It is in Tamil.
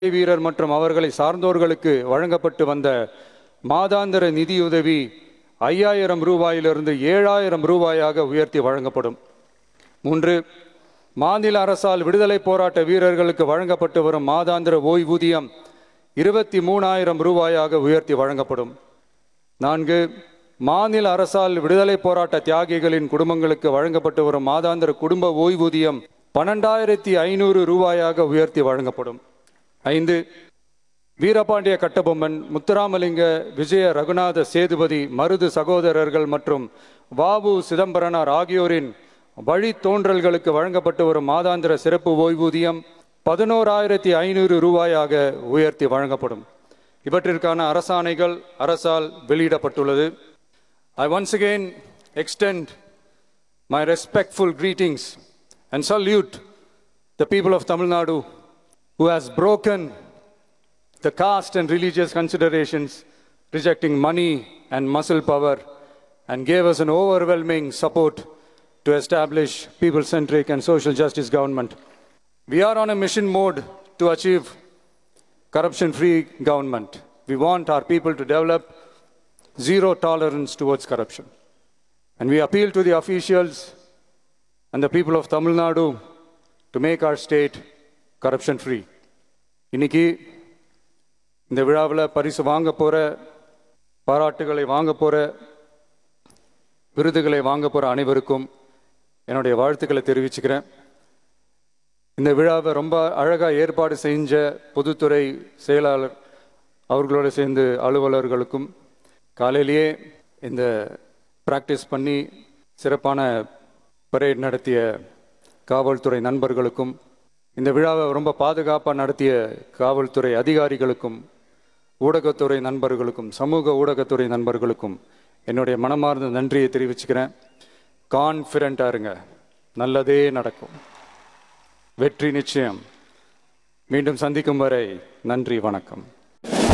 வீரர் மற்றும் அவர்களை சார்ந்தோர்களுக்கு வழங்கப்பட்டு வந்த மாதாந்திர நிதியுதவி 5000 ரூபாயிலிருந்து 7000 ரூபாயாக உயர்த்தி வழங்கப்படும். 3. மாநில அரசால் விடுதலை போராட்ட வீரர்களுக்கு வழங்கப்பட்டு வரும் மாதாந்திர ஓய்வூதியம் 23000 ரூபாயாக உயர்த்தி வழங்கப்படும். 4. மாநில அரசால் விடுதலை போராட்ட தியாகிகளின் குடும்பங்களுக்கு வழங்கப்பட்டு வரும் மாதாந்திர குடும்ப ஓய்வூதியம் 12500 ரூபாயாக உயர்த்தி வழங்கப்படும். 5. வீரபாண்டிய கட்டபொம்மன், முத்துராமலிங்க, விஜய ரகுநாத சேதுபதி, மருது சகோதரர்கள் மற்றும் வ.உ. சிதம்பரனார் ஆகியோரின் வழித்தோன்றல்களுக்கு வழங்கப்பட்டு வரும் மாதாந்திர சிறப்பு ஓய்வூதியம் 11500 ரூபாயாக உயர்த்தி வழங்கப்படும். இவற்றிற்கான அரசாணைகள் அரசால் வெளியிடப்பட்டுள்ளது. I once again extend my respectful greetings and salute the people of Tamil Nadu who has broken the caste and religious considerations, rejecting money and muscle power, and gave us an overwhelming support to establish people-centric and social justice government. We are on a mission mode to achieve corruption-free government. We want our people to develop zero tolerance towards corruption. And we appeal to the officials and the people of Tamil Nadu to make our state corruption-free. இன்னைக்கு இந்த விழாவில் பரிசு வாங்க போகிற, பாராட்டுகளை வாங்க போகிற, விருதுகளை வாங்க போகிற அனைவருக்கும் என்னுடைய வாழ்த்துக்களை தெரிவிச்சுக்கிறேன். இந்த விழாவை ரொம்ப அழகாக ஏற்பாடு செஞ்ச பொதுத்துறை செயலாளர் அவர்களோடு சேர்ந்து அலுவலர்களுக்கும், காலையிலேயே இந்த ப்ராக்டிஸ் பண்ணி சிறப்பான பரேட் நடத்திய காவல்துறை நண்பர்களுக்கும், இந்த விழாவை ரொம்ப பாதுகாப்பாக நடத்திய காவல்துறை அதிகாரிகளுக்கும், ஊடகத்துறை நண்பர்களுக்கும், சமூக ஊடகத்துறை நண்பர்களுக்கும் என்னுடைய மனமார்ந்த நன்றியை தெரிவிச்சுக்கிறேன். கான்ஃபிடென்ட்டாக இருங்க, நல்லதே நடக்கும், வெற்றி நிச்சயம். மீண்டும் சந்திக்கும் வரை நன்றி, வணக்கம்.